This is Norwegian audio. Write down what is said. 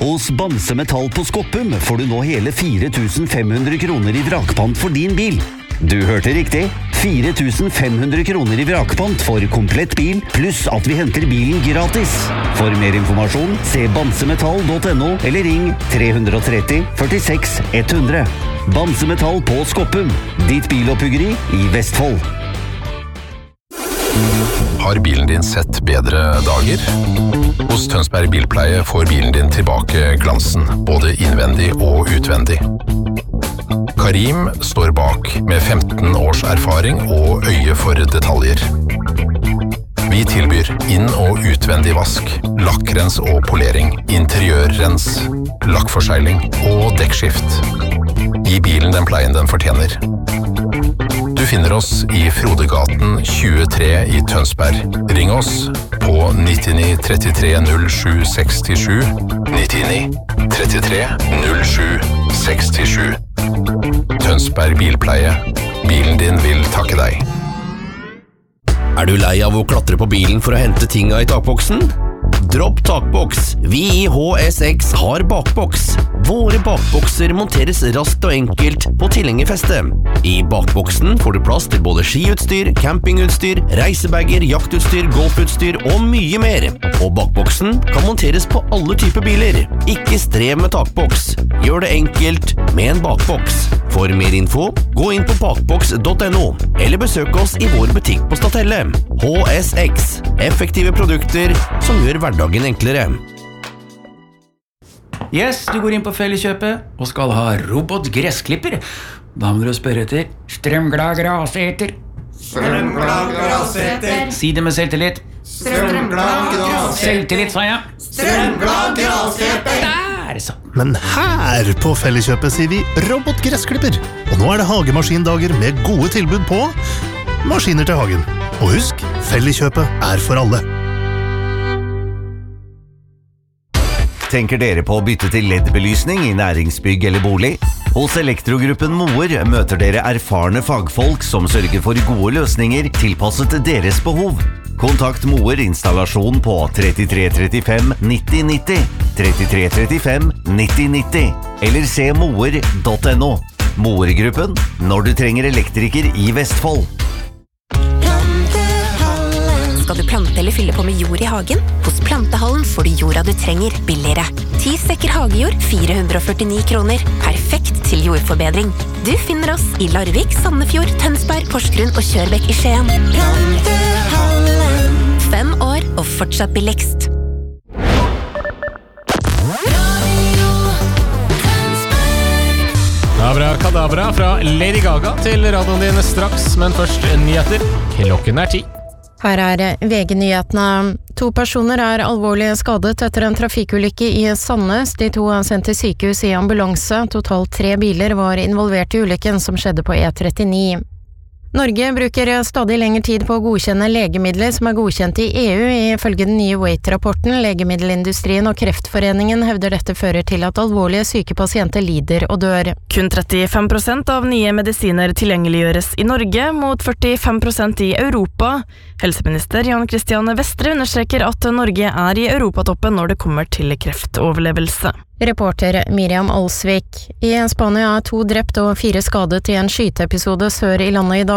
Hos Bamse Metall på Skoppum får du nå hele 4.500 kroner i vrakpant for din bil. Du hørte riktig. 4.500 kroner i vrakpant for komplett bil, pluss at vi henter bilen gratis. For mer informasjon, se bamsemetall.no eller ring 330 46 100. Bamse Metall på Skoppum, ditt biloppbyggeri i Vestfold. Har bilen din sett bedre dager? Hos Tønsberg Bilpleie får bilen din tilbake glansen, både innvendig og utvendig. Karim står bak med 15 års erfaring og øye for detaljer. Vi tilbyr inn- og utvendig vask, lakkrens og polering, interiørrens, lakkforsegling og dekkskift. Gi bilen den pleien den fortjener. Du finner oss i Frodegaten 23 i Tønsberg. Ring oss på 99 33 07 67, 99 33 07 67. Tønsberg Bilpleie. Bilen din vil takke deg. Du lei av å klatre på bilen for å hente tinga i takboksen? Dropp takboks. Vi i HSX har bakboks. Våre bakbokser monteres raskt og enkelt på tilhengerfeste. I bakboksen får du plass til både skiutstyr, campingutstyr, reisebager, jaktutstyr, golfutstyr og mye mer. Og bakboksen kan monteres på alle typer biler. Ikke strev med takboks. Gjør det enkelt med en bakboks. For mer info, gå inn på bakboks.no, eller besøk oss i vår butikk på Statelle. HSX. Effektive produkter som gjør hverdagen enklere. Yes, du går inn på Felleskjøpet og skal ha robotgressklipper. Da må du spørre etter strømglad graseter. Strømglad graseter. Si det med selvtillit. Strømglad graseter. Selvtillit, sa jeg. Strømglad graseter. Der, så. Men her på Felleskjøpet sier vi robotgressklipper. Og nå det hagemaskindager med gode tilbud på maskiner til hagen. Og husk, Felleskjøpet for alle. Tenker dere på å bytte til LED-belysning i næringsbygg eller bolig? Hos Elektrogruppen Moer møter dere erfarne fagfolk som sørger for gode løsninger tilpasset deres behov. Kontakt Moer installasjon på 33 35 90 90, 33 35 90 90, eller se moer.no. Moer-gruppen, når du trenger elektriker i Vestfold. Skal du plante eller fylle på med jord i hagen? Hos Plantehallen får du jorda du trenger billigere. 10 sekker hagejord, 449 kroner. Perfekt til jordforbedring. Du finner oss i Larvik, Sandefjord, Tønsberg, Porsgrunn og Kjørbekk i Skien. Plantehallen. 5 år og fortsatt billigst. Abracadabra fra Lady Gaga til radioen din straks, men først nyheter. Klokken 10. Her VG-nyhetene. 2 personer alvorlig skadet etter en trafikkulykke i Sandnes. De 2 sendt til sykehus i ambulanse. Totalt 3 biler var involvert i ulykken som skjedde på E39. Norge bruker stadig lengre tid på å godkjenne legemidler som godkjent i EU. Ifølge den nye Wait-rapporten, legemiddelindustrien og Kreftforeningen hevder dette fører til at alvorlige syke pasienter lider og dør. Kun 35% av nye medisiner tilgjengeliggjøres i Norge, mot 45% i Europa. Helseminister Jan Christian Vestre understreker at Norge i europatoppen når det kommer til kreftoverlevelse. Reporter Miriam Alsvik. I Spania 2 drept og 4 skadet i en skyteepisode sør i landet i dag.